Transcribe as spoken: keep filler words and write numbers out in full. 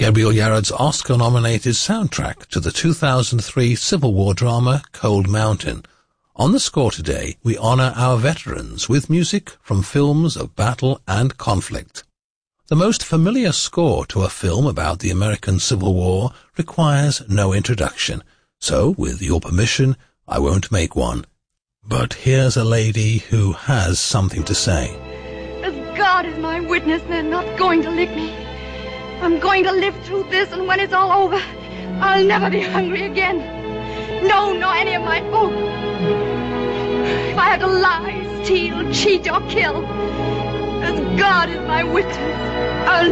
Gabriel Yared's Oscar-nominated soundtrack to the two thousand three Civil War drama Cold Mountain. On the score today, we honor our veterans with music from films of battle and conflict. The most familiar score to a film about the American Civil War requires no introduction, so, with your permission, I won't make one. But here's a lady who has something to say. As God is my witness, they're not going to lick me. I'm going to live through this, and when it's all over, I'll never be hungry again. No, nor any of my folk. If I have to lie, steal, cheat, or kill, as God is my witness, I'll